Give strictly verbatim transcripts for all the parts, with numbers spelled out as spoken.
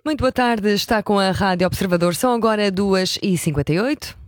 Muito boa tarde, está com a Rádio Observador. São agora duas e cinquenta e oito.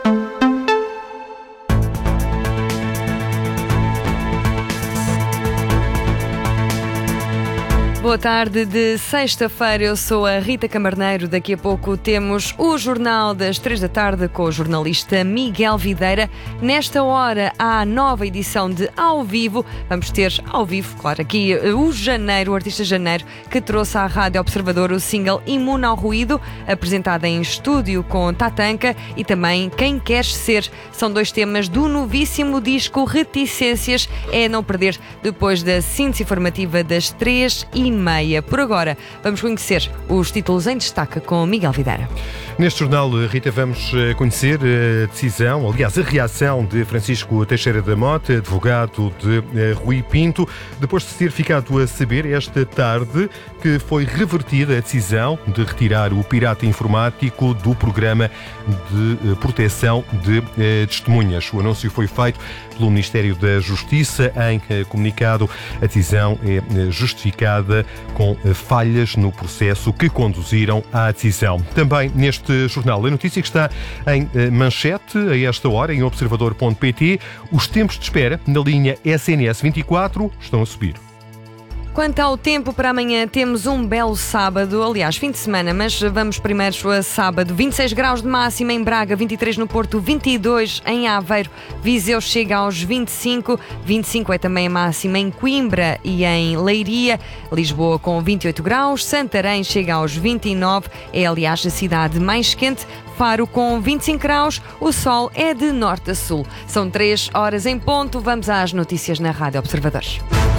Boa tarde de sexta-feira, eu sou a Rita Camarneiro. Daqui a pouco temos o Jornal das três da tarde com o jornalista Miguel Videira. Nesta hora há a nova edição de Ao Vivo. Vamos ter ao vivo, claro, aqui o Janeiro, o artista Janeiro, que trouxe à Rádio Observador o single Imune ao Ruído, apresentado em estúdio com Tatanka, e também Quem Queres Ser. São dois temas do novíssimo disco Reticências. É não perder depois da síntese informativa das três e meia. Por agora, vamos conhecer os títulos em destaque com Miguel Videira. Neste jornal, Rita, vamos conhecer a decisão, aliás, a reação de Francisco Teixeira da Mota, advogado de Rui Pinto, depois de ter ficado a saber esta tarde que foi revertida a decisão de retirar o pirata informático do programa de proteção de testemunhas. O anúncio foi feito pelo Ministério da Justiça. Em comunicado, a decisão é justificada com falhas no processo que conduziram à decisão. Também neste jornal, a notícia que está em manchete a esta hora, em observador ponto pt, os tempos de espera na linha S N S vinte e quatro estão a subir. Quanto ao tempo para amanhã, temos um belo sábado, aliás, fim de semana, mas vamos primeiro a sábado. vinte e seis graus de máxima em Braga, vinte e três no Porto, vinte e dois em Aveiro, Viseu chega aos vinte e cinco, vinte e cinco é também a máxima em Coimbra e em Leiria, Lisboa com vinte e oito graus, Santarém chega aos vinte e nove, é aliás a cidade mais quente, Faro com vinte e cinco graus, o sol é de norte a sul. São três horas em ponto, vamos às notícias na Rádio Observadores.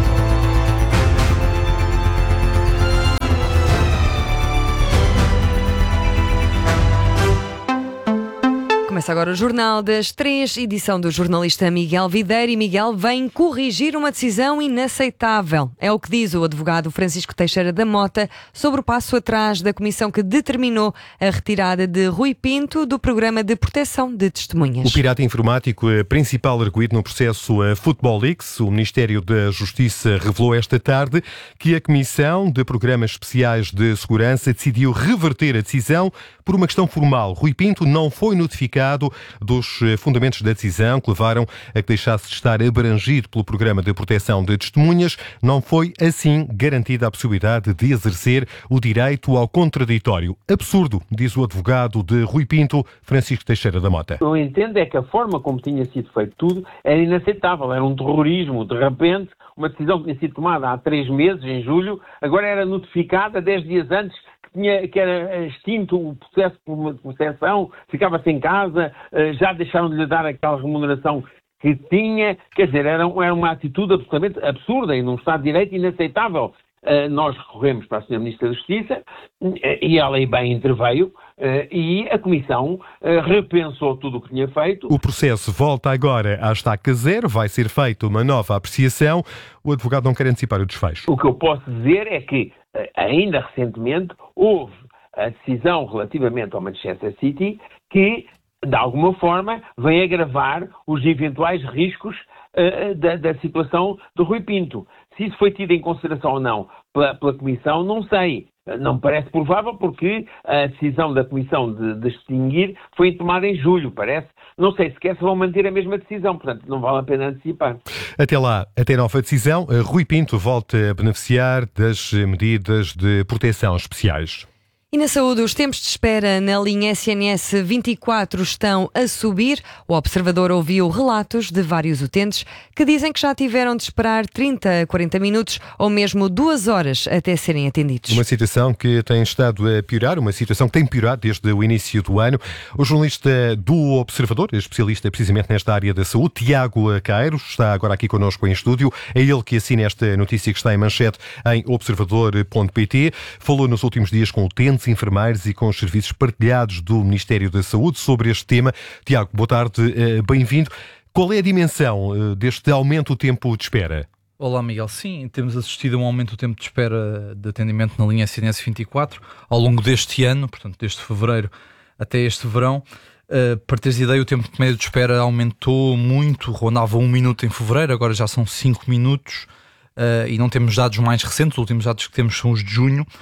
Começa agora o Jornal das Três, edição do jornalista Miguel Videira. E Miguel vem corrigir uma decisão inaceitável. É o que diz o advogado Francisco Teixeira da Mota sobre o passo atrás da comissão que determinou a retirada de Rui Pinto do programa de proteção de testemunhas. O pirata informático é principal arguido no processo Football Leaks. O Ministério da Justiça revelou esta tarde que a Comissão de Programas Especiais de Segurança decidiu reverter a decisão por uma questão formal. Rui Pinto não foi notificado dos fundamentos da decisão que levaram a que deixasse de estar abrangido pelo programa de proteção de testemunhas. Não foi, assim, garantida a possibilidade de exercer o direito ao contraditório. Absurdo, diz o advogado de Rui Pinto, Francisco Teixeira da Mota. Eu entendo é que a forma como tinha sido feito tudo era inaceitável, era um terrorismo. De repente, uma decisão que tinha sido tomada há três meses, em julho, agora era notificada dez dias antes, que, tinha, que era extinto o processo de proteção, ficava sem casa, já deixaram de lhe dar aquela remuneração que tinha. Quer dizer, era, era uma atitude absolutamente absurda e num Estado de Direito inaceitável. Uh, nós recorremos para a senhora Ministra da Justiça uh, e ela aí bem interveio uh, e a Comissão uh, repensou tudo o que tinha feito. O processo volta agora à estaca zero, vai ser feita uma nova apreciação. O advogado não quer antecipar o desfecho. O que eu posso dizer é que uh, ainda recentemente houve a decisão relativamente ao Manchester City que, de alguma forma, vem agravar os eventuais riscos uh, da, da situação do Rui Pinto. Se isso foi tido em consideração ou não pela, pela Comissão, não sei. Não me parece provável porque a decisão da Comissão de, de extinguir foi tomada em julho, parece. Não sei sequer se vão manter a mesma decisão, portanto não vale a pena antecipar. Até lá, até nova decisão, Rui Pinto volta a beneficiar das medidas de proteção especiais. E na saúde, os tempos de espera na linha S N S vinte e quatro estão a subir. O Observador ouviu relatos de vários utentes que dizem que já tiveram de esperar trinta a quarenta minutos ou mesmo duas horas até serem atendidos. Uma situação que tem estado a piorar, uma situação que tem piorado desde o início do ano. O jornalista do Observador, especialista precisamente nesta área da saúde, Tiago Caeiros, está agora aqui connosco em estúdio. É ele que assina esta notícia que está em manchete em observador ponto pt. Falou nos últimos dias com utentes, enfermeiros e com os serviços partilhados do Ministério da Saúde sobre este tema. Tiago, boa tarde, bem-vindo. Qual é a dimensão deste aumento do tempo de espera? Olá, Miguel. Sim, temos assistido a um aumento do tempo de espera de atendimento na linha S N S vinte e quatro ao longo deste ano, portanto, desde fevereiro até este verão. Uh, para teres ideia, o tempo médio de espera aumentou muito, rondava um minuto em fevereiro, agora já são cinco minutos uh, e não temos dados mais recentes, os últimos dados que temos são os de junho.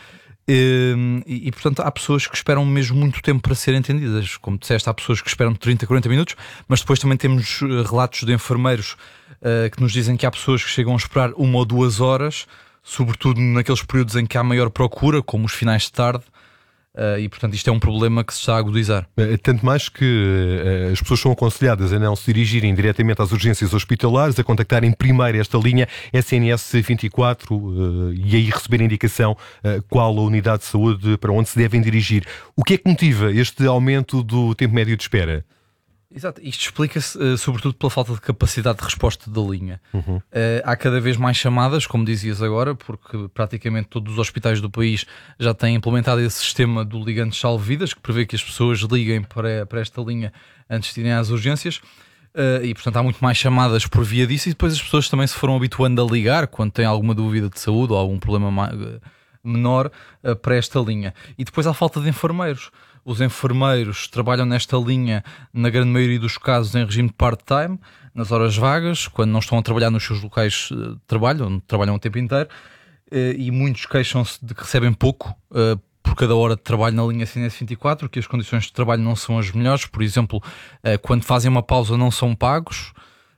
E, e, portanto, há pessoas que esperam mesmo muito tempo para serem atendidas. Como disseste, há pessoas que esperam trinta, quarenta minutos, mas depois também temos relatos de enfermeiros uh, que nos dizem que há pessoas que chegam a esperar uma ou duas horas, sobretudo naqueles períodos em que há maior procura, como os finais de tarde. Uh, e, portanto, isto é um problema que se está a agudizar. Tanto mais que uh, as pessoas são aconselhadas a não se dirigirem diretamente às urgências hospitalares, a contactarem primeiro esta linha S N S vinte e quatro uh, e aí receber indicação uh, qual a unidade de saúde para onde se devem dirigir. O que é que motiva este aumento do tempo médio de espera? Exato, isto explica-se uh, sobretudo pela falta de capacidade de resposta da linha. Uhum. Uh, há cada vez mais chamadas, como dizias agora, porque praticamente todos os hospitais do país já têm implementado esse sistema do ligante salva-vidas, que prevê que as pessoas liguem para, para esta linha antes de irem às urgências. Uh, e portanto há muito mais chamadas por via disso, e depois as pessoas também se foram habituando a ligar quando têm alguma dúvida de saúde ou algum problema mais, uh, menor uh, para esta linha. E depois há falta de enfermeiros. Os enfermeiros trabalham nesta linha, na grande maioria dos casos, em regime de part-time, nas horas vagas, quando não estão a trabalhar nos seus locais de trabalho, onde trabalham o tempo inteiro, e muitos queixam-se de que recebem pouco por cada hora de trabalho na linha S N S vinte e quatro, que as condições de trabalho não são as melhores. Por exemplo, quando fazem uma pausa não são pagos,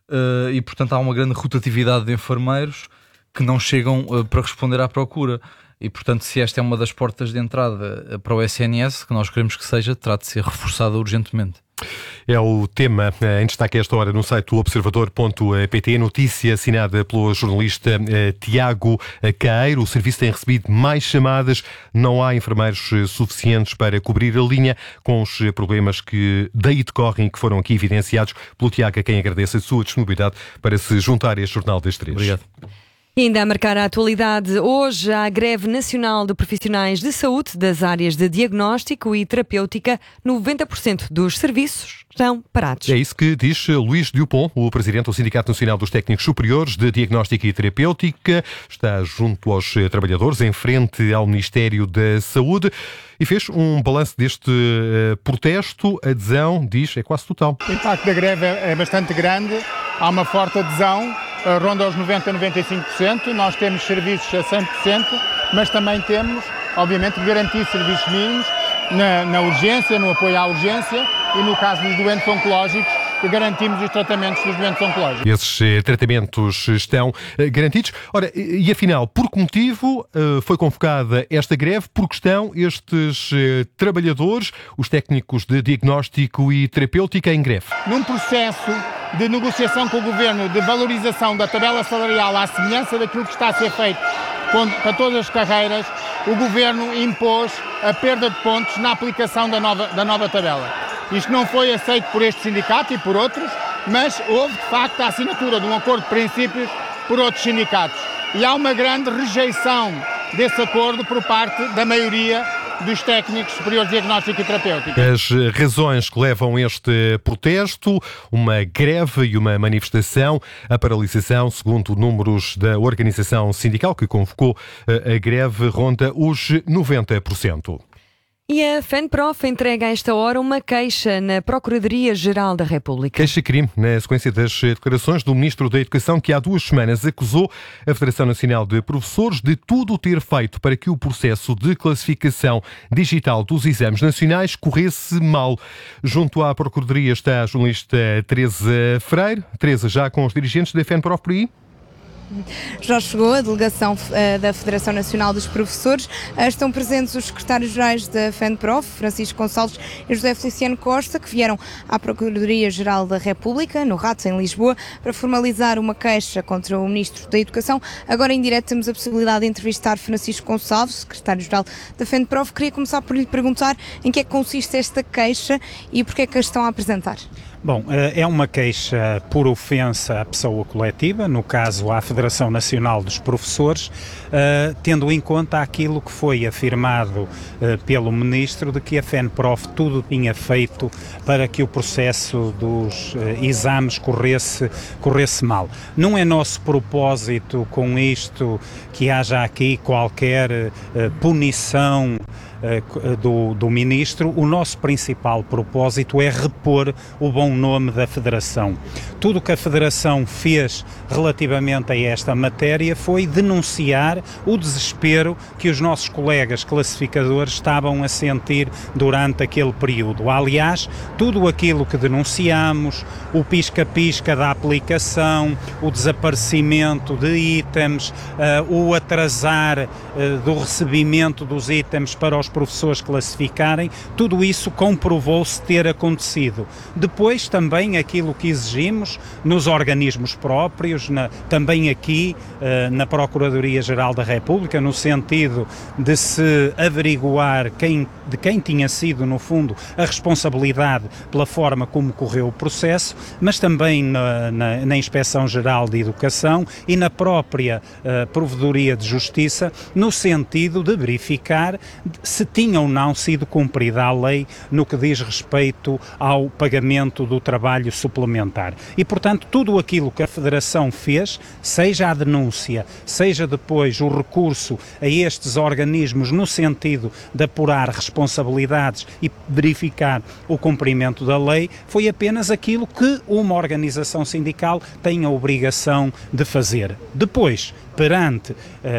e portanto há uma grande rotatividade de enfermeiros que não chegam para responder à procura. E, portanto, se esta é uma das portas de entrada para o S N S, que nós queremos que seja, terá de ser reforçada urgentemente. É o tema em destaque a esta hora no site do observador ponto pt, notícia assinada pelo jornalista eh, Tiago Caeiro. O serviço tem recebido mais chamadas, não há enfermeiros suficientes para cobrir a linha, com os problemas que daí decorrem e que foram aqui evidenciados pelo Tiago, a quem agradeço a sua disponibilidade para se juntar a este Jornal das Três. Obrigado. E ainda a marcar a atualidade, hoje há a greve nacional de profissionais de saúde das áreas de diagnóstico e terapêutica. noventa por cento dos serviços estão parados. É isso que diz Luís Dupont, o presidente do Sindicato Nacional dos Técnicos Superiores de Diagnóstico e Terapêutica. Está junto aos trabalhadores, em frente ao Ministério da Saúde, e fez um balanço deste uh, protesto. A adesão, diz, é quase total. O impacto da greve é, é bastante grande, há uma forte adesão, uh, ronda os noventa, noventa e cinco por cento, nós temos serviços a cem por cento, mas também temos, obviamente, garantir serviços mínimos na, na urgência, no apoio à urgência e no caso dos doentes oncológicos, que garantimos os tratamentos dos doentes oncológicos. Esses eh, tratamentos estão eh, garantidos. Ora, e, e afinal, por que motivo eh, foi convocada esta greve? Por que estão estes eh, trabalhadores, os técnicos de diagnóstico e terapêutica, em greve? Num processo de negociação com o Governo de valorização da tabela salarial à semelhança daquilo que está a ser feito para todas as carreiras, o Governo impôs a perda de pontos na aplicação da nova, da nova tabela. Isto não foi aceito por este sindicato e por outros, mas houve, de facto, a assinatura de um acordo de princípios por outros sindicatos. E há uma grande rejeição desse acordo por parte da maioria dos técnicos superiores de diagnóstico e terapêutico. As razões que levam este protesto, uma greve e uma manifestação, a paralisação, segundo números da organização sindical que convocou a greve, ronda os noventa por cento. E a FENPROF entrega a esta hora uma queixa na Procuradoria-Geral da República. Queixa-crime na sequência das declarações do Ministro da Educação, que há duas semanas acusou a Federação Nacional de Professores de tudo ter feito para que o processo de classificação digital dos exames nacionais corresse mal. Junto à Procuradoria está a jornalista Teresa Freire. Teresa, já com os dirigentes da FENPROF por aí? Já chegou a delegação uh, da Federação Nacional dos Professores. Uh, estão presentes os secretários-gerais da FENPROF, Francisco Gonçalves e José Feliciano Costa, que vieram à Procuradoria-Geral da República, no Rato, em Lisboa, para formalizar uma queixa contra o Ministro da Educação. Agora, em direto, temos a possibilidade de entrevistar Francisco Gonçalves, secretário-geral da FENPROF. Queria começar por lhe perguntar em que é que consiste esta queixa e porque é que a estão a apresentar. Bom, é uma queixa por ofensa à pessoa coletiva, no caso à Federação Nacional dos Professores, tendo em conta aquilo que foi afirmado pelo Ministro de que a FENPROF tudo tinha feito para que o processo dos exames corresse, corresse mal. Não é nosso propósito com isto que haja aqui qualquer punição Do, do Ministro. O nosso principal propósito é repor o bom bom nome da Federação. Tudo o que a Federação fez relativamente a esta matéria foi denunciar o desespero que os nossos colegas classificadores estavam a sentir durante aquele período. Aliás, tudo aquilo que denunciamos, o pisca-pisca da aplicação, o desaparecimento de itens, uh, o atrasar uh, do recebimento dos itens para os professores classificarem, tudo isso comprovou-se ter acontecido. Depois também aquilo que exigimos nos organismos próprios, na, também aqui uh, na Procuradoria-Geral da República, no sentido de se averiguar quem, de quem tinha sido, no fundo, a responsabilidade pela forma como correu o processo, mas também na, na, na Inspeção-Geral de Educação e na própria uh, Provedoria de Justiça, no sentido de verificar se tinha ou não sido cumprida a lei no que diz respeito ao pagamento do trabalho suplementar. E, portanto, tudo aquilo que a Federação fez, seja a denúncia, seja depois o recurso a estes organismos no sentido de apurar responsabilidades e verificar o cumprimento da lei, foi apenas aquilo que uma organização sindical tem a obrigação de fazer. Depois, perante uh,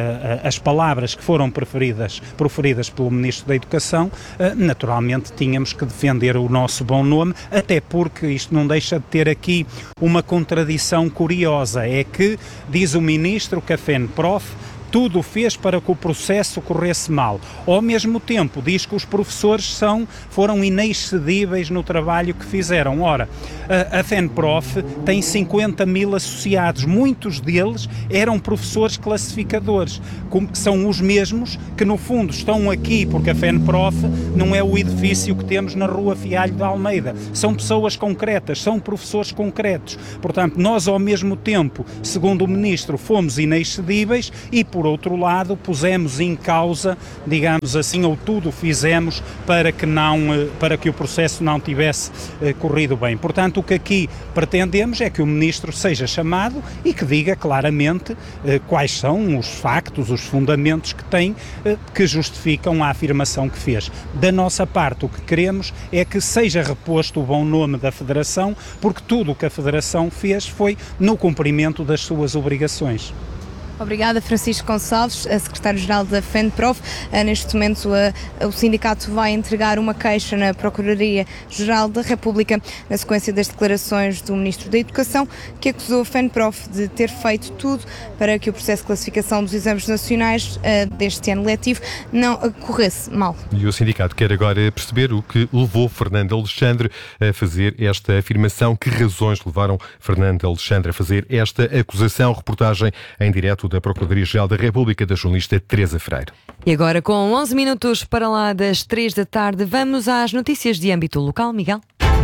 as palavras que foram preferidas, proferidas pelo Ministro da Educação, uh, naturalmente tínhamos que defender o nosso bom nome, até porque isto não deixa de ter aqui uma contradição curiosa, é que, diz o Ministro, que a FENPROF tudo fez para que o processo corresse mal. Ao mesmo tempo, diz que os professores são, foram inexcedíveis no trabalho que fizeram. Ora, a, a FENPROF tem cinquenta mil associados, muitos deles eram professores classificadores, como, são os mesmos que no fundo estão aqui, porque a FENPROF não é o edifício que temos na Rua Fialho de Almeida, são pessoas concretas, são professores concretos. Portanto, nós ao mesmo tempo, segundo o Ministro, fomos inexcedíveis e, por outro lado, pusemos em causa, digamos assim, ou tudo fizemos para que, não, para que o processo não tivesse eh, corrido bem. Portanto, o que aqui pretendemos é que o Ministro seja chamado e que diga claramente eh, quais são os factos, os fundamentos que tem, eh, que justificam a afirmação que fez. Da nossa parte, o que queremos é que seja reposto o bom nome da Federação, porque tudo o que a Federação fez foi no cumprimento das suas obrigações. Obrigada, Francisco Gonçalves, a secretário-geral da FENPROF. Neste momento, a, o sindicato vai entregar uma queixa na Procuradoria-Geral da República, na sequência das declarações do Ministro da Educação, que acusou a FENPROF de ter feito tudo para que o processo de classificação dos exames nacionais uh, deste ano letivo não uh, corresse mal. E o sindicato quer agora perceber o que levou Fernando Alexandre a fazer esta afirmação, que razões levaram Fernando Alexandre a fazer esta acusação. Reportagem em direto da Procuradoria-Geral da República, da jornalista Teresa Freire. E agora, com onze minutos para lá das três da tarde, vamos às notícias de âmbito local. Miguel?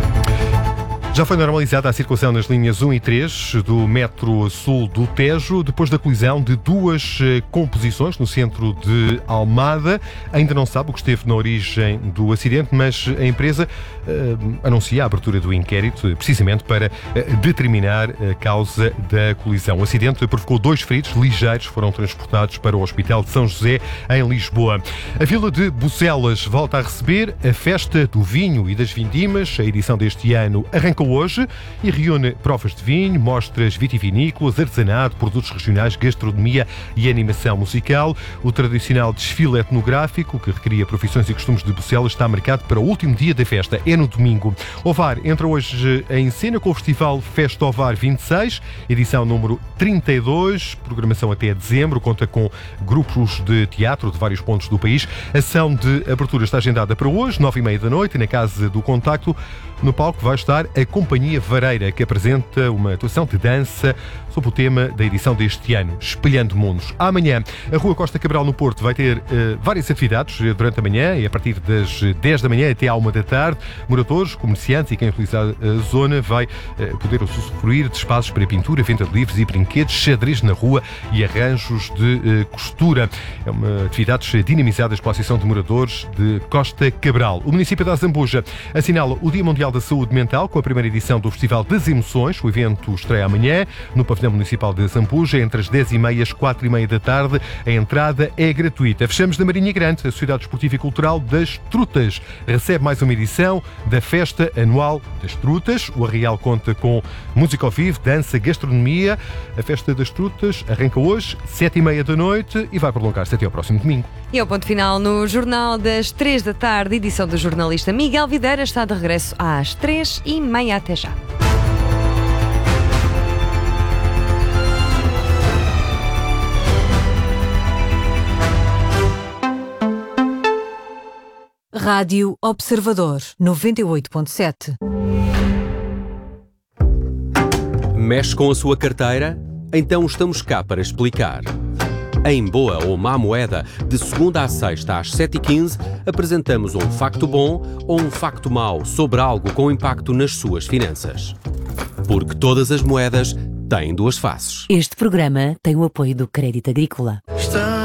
Já foi normalizada a circulação nas linhas um e três do Metro Sul do Tejo, depois da colisão de duas composições no centro de Almada. Ainda não sabe o que esteve na origem do acidente, mas a empresa uh, anuncia a abertura do inquérito, precisamente para uh, determinar a causa da colisão. O acidente provocou dois feridos ligeiros, foram transportados para o Hospital de São José, em Lisboa. A Vila de Bucelas volta a receber a Festa do Vinho e das Vindimas. A edição deste ano arrancou hoje e reúne provas de vinho, mostras vitivinícolas, artesanato, produtos regionais, gastronomia e animação musical. O tradicional desfile etnográfico, que recria profissões e costumes de Bucelas, está marcado para o último dia da festa, é no domingo. Ovar entra hoje em cena com o Festival Festa Ovar vinte e seis, edição número trinta e dois, programação até dezembro, conta com grupos de teatro de vários pontos do país. A ação de abertura está agendada para hoje, nove e meia da noite, na Casa do Contacto. No palco vai estar a Companhia Vareira, que apresenta uma atuação de dança sob o tema da edição deste ano, Espelhando Mundos. Amanhã, a Rua Costa Cabral, no Porto, vai ter uh, várias atividades durante a manhã e a partir das dez da manhã até à uma da tarde. Moradores, comerciantes e quem utiliza a zona vai uh, poder usufruir de espaços para pintura, venda de livros e brinquedos, xadrez na rua e arranjos de uh, costura. É uma atividades dinamizadas pela Associação de Moradores de Costa Cabral. O município da Zambuja assinala o Dia Mundial da Saúde Mental com a primeira primeira edição do Festival das Emoções. O evento estreia amanhã no Pavilhão Municipal de Zambuja, entre as dez e meia e as quatro e meia da tarde. A entrada é gratuita. Fechamos na Marinha Grande. A Sociedade Desportiva e Cultural das Trutas recebe mais uma edição da Festa Anual das Trutas. O Arraial conta com música ao vivo, dança, gastronomia. A Festa das Trutas arranca hoje, sete e meia da noite, e vai prolongar-se até ao próximo domingo. E ao ponto final no Jornal das três da tarde, edição do jornalista Miguel Videira, está de regresso às três e meia. Até já. Rádio Observador, noventa e oito ponto sete. Mexe com a sua carteira? Então estamos cá para explicar. Em Boa ou Má Moeda, de segunda à sexta às sete e quinze, apresentamos um facto bom ou um facto mau sobre algo com impacto nas suas finanças. Porque todas as moedas têm duas faces. Este programa tem o apoio do Crédito Agrícola.